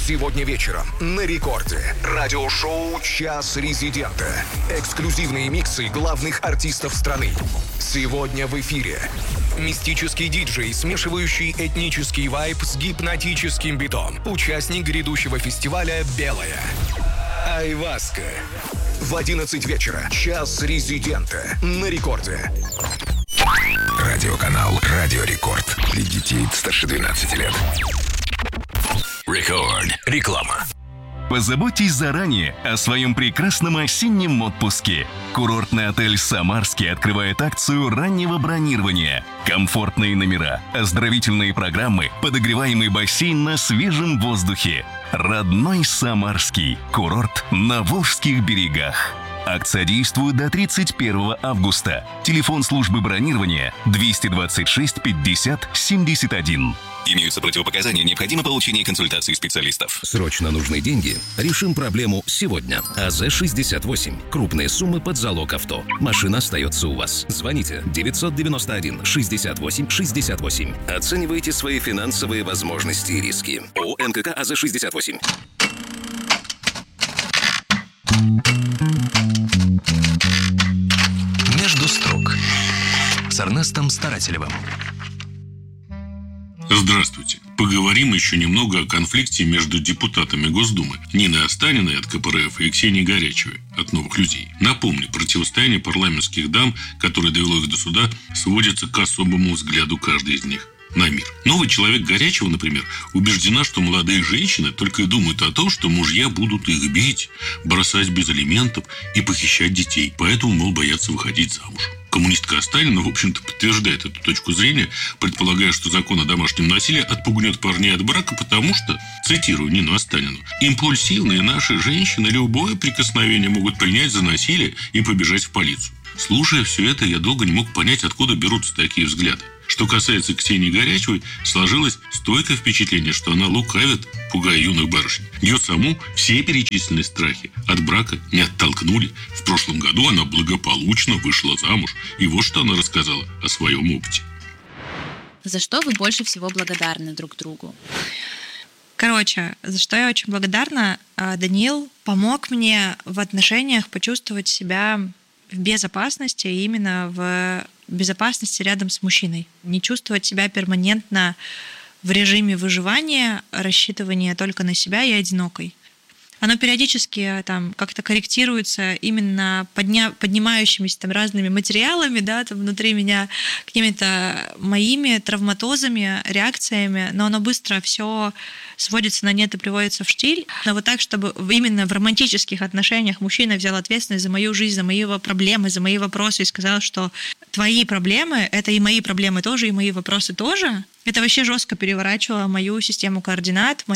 Сегодня вечером на Рекорде. Радиошоу «Час резидента». Эксклюзивные миксы главных артистов страны. Сегодня в эфире мистический диджей, смешивающий этнический вайб с гипнотическим битом. Участник грядущего фестиваля «Белая». Айваска. В 11 вечера. «Час резидента» на Рекорде. Радиоканал «Радио Рекорд». Для детей старше 12 лет. Рекорд. Реклама. Позаботьтесь заранее о своем прекрасном осеннем отпуске. Курортный отель «Самарский» открывает акцию раннего бронирования. Комфортные номера, оздоровительные программы, подогреваемый бассейн на свежем воздухе. Родной Самарский. Курорт на Волжских берегах. Акция действует до 31 августа. Телефон службы бронирования 226 50 71. Имеются противопоказания, необходимо получение консультации специалистов. Срочно нужны деньги? Решим проблему сегодня. АЗ-68. Крупные суммы под залог авто. Машина остается у вас. Звоните 991 68 68. Оценивайте свои финансовые возможности и риски. ООО НКК АЗ-68. Между строк с Эрнестом Старателевым. Здравствуйте. Поговорим еще немного о конфликте между депутатами Госдумы Ниной Останиной от КПРФ и Ксенией Горячевой от «Новых людей». Напомню, противостояние парламентских дам, которое довело их до суда, сводится к особому взгляду каждой из них на мир. Новый человек Горячева, например, убеждена, что молодые женщины только и думают о том, что мужья будут их бить, бросать без алиментов и похищать детей, поэтому, мол, боятся выходить замуж. Коммунистка Останина, в общем-то, подтверждает эту точку зрения, предполагая, что закон о домашнем насилии отпугнет парней от брака, потому что, цитирую Нину Останину, «импульсивные наши женщины любое прикосновение могут принять за насилие и побежать в полицию». Слушая все это, я долго не мог понять, откуда берутся такие взгляды. Что касается Ксении Горячевой, сложилось стойкое впечатление, что она лукавит, пугая юных барышень. Ее саму все перечисленные страхи от брака не оттолкнули. В прошлом году она благополучно вышла замуж. И вот что она рассказала о своем опыте. За что вы больше всего благодарны друг другу? Короче, за что я очень благодарна, Даниил помог мне в отношениях почувствовать себя в безопасности, именно в безопасности рядом с мужчиной. Не чувствовать себя перманентно в режиме выживания, рассчитывания только на себя и одинокой. Оно периодически там как-то корректируется именно поднимающимися там разными материалами, да, там внутри меня какими-то моими травматозами, реакциями, но оно быстро все сводится на нет и приводится в штиль. Но вот так, чтобы именно в романтических отношениях мужчина взял ответственность за мою жизнь, за мои проблемы, за мои вопросы и сказал, что твои проблемы — это и мои проблемы тоже, и мои вопросы тоже. Это вообще жестко переворачивало мою систему координат.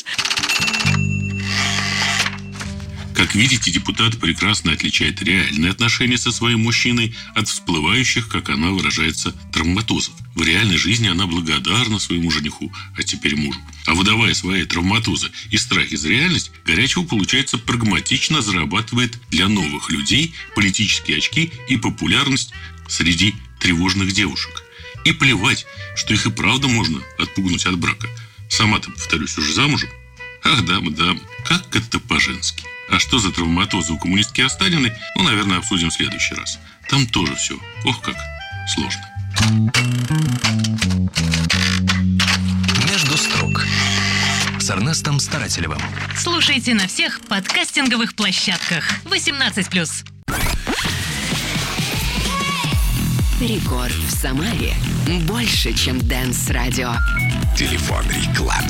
Как видите, депутат прекрасно отличает реальные отношения со своим мужчиной от всплывающих, как она выражается, травматозов. В реальной жизни она благодарна своему жениху, а теперь мужу. А выдавая свои травматозы и страхи за реальность, Горячева, получается, прагматично зарабатывает для новых людей политические очки и популярность среди тревожных девушек. И плевать, что их и правда можно отпугнуть от брака. Сама-то, повторюсь, уже замужем. Ах, дамы, как это по-женски. А что за травматозы у коммунистки Останиной, наверное, обсудим в следующий раз. Там тоже все, как сложно. Между строк с Эрнестом Старателевым. Слушайте на всех подкастинговых площадках. 18+. Рекорд в Самаре. Больше, чем Dance Radio. Телефон рекламы.